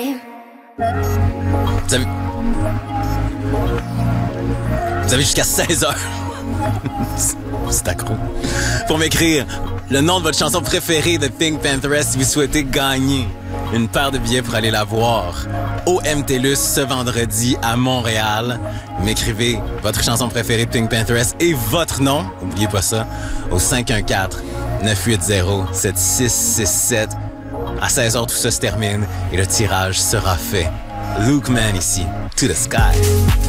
Vous avez, vous avez jusqu'à 16 heures. C'est accro. Pour m'écrire le nom de votre chanson préférée de Pink Panthers si vous souhaitez gagner une paire de billets pour aller la voir au MTLUS ce vendredi à Montréal. M'écrivez votre chanson préférée de Pink Panthers et votre nom, n'oubliez pas ça, au 514-980-7667. À 16h, tout ça se termine et le tirage sera fait. Luke Man ici, to the sky.